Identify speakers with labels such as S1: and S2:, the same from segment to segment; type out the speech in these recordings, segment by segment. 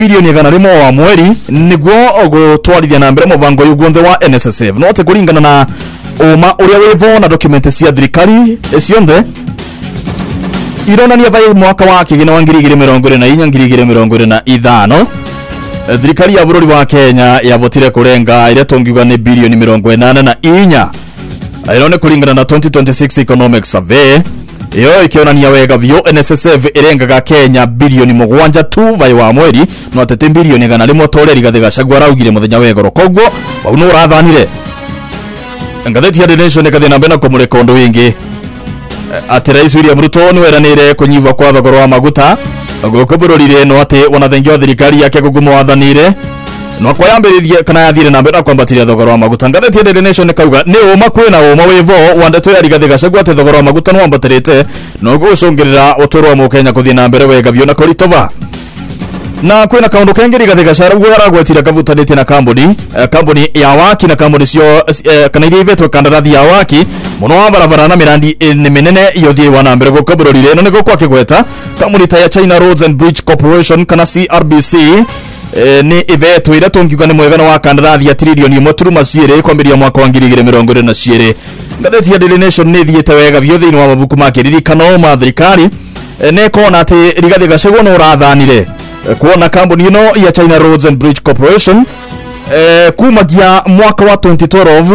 S1: bilioni 100 wa mweri niguo gutwarithia na mbere mubango yugunthe wa NSSF no te kuringana na uma uria wivo na document cia thirikari cionthe ironania vai mwaka wa kigina wa 2024-2025 thirikari ya bururi wa Kenya yavotire kurenga ile tongiuga ni bilioni 84 irone kuringana na 2026 economic survey iyo ikionania wega vyo NSSF irengaga Kenya bilioni 7 tu vai wa mweri no atete bilioni 100 toreri gathiga Gachagua raugire muthenya wegoro kogwo bau no rathanire ngatheti ya The Nation kathina mbena kumureka undu wingi ati Rais William Ruto ni weranire kunyivwa kwa thogoro wa maguta guko bururire no ati wanathengia thirikari yake gugumo wathanire no kwa yambiririe kana yathire na mbere kwambatiria thogoro wa maguta ngatheti ya The Nation kauga ni uma kwina uma wivo wandeto ya rigathi Gachagua ate thogoro wa maguta no wambatirite no gucungirira utoro wa Mukenya kuthii na mbere wega vyo na koritova na kwina kaundu kengi rigathi Gachagua aragwetira kavutanite na kambuni ya waki na kambuni cio kana iria ivetwe kandarathi ya waki muno wa barabara na mirandi ni minene yothie wana mbere gukaburorire no niko kwa kigweta kambuni ta ya China Roads and Bridge Corporation kana CRBC ni ivetwe ira tongiuga ni mwegano wa kandarathi ya trilioni 1.2 kwambiria mwaka wa 2022 ngatheti ya Daily Nation ni thiete wega vyo thiini wa mabuku make ririkano ma thirikari nekona ati rigathi Gachagua no rathanire kuona kambuni ino ya China Roads and Bridge Corporation kumagia mwaka wa 2012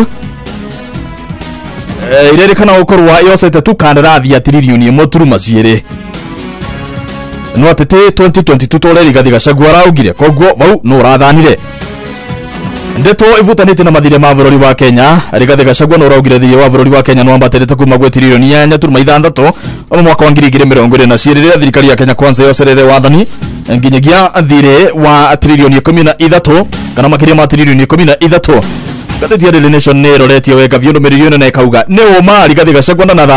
S1: irerekana gukorwa yosete tu kandarathi ya trilioni 1.2 no atete 2022 toreri gathi Gachagua raugire kogwo bau no rathanire ndeto ivutanite na mathire ma bururi wa Kenya rigathi Gachagua no raugire thiri wa bururi wa Kenya no ambaterete kuma gwe trilioni 4.6 mwaka wa 2024 rĩrĩa thirikari ya Kenya Kwanza yocerere wathani nginyagia thire wa trilioni 13 kana makiria ma trilioni 13 ngatheti ya Daily Nation nĩ roretio wega vyo ndũmĩrĩri ĩno na ikauga nĩ ũma rigathi Gachagua na